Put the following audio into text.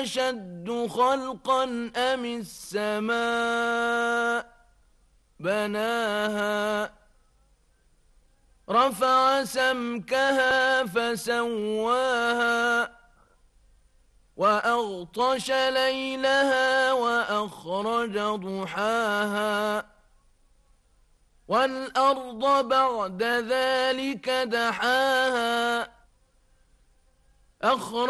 أشد خلقا أم السماء بناها رفع سمكها فسواها وأغطش ليلها وأخرج ضحاها والأرض بعد ذلك دحاها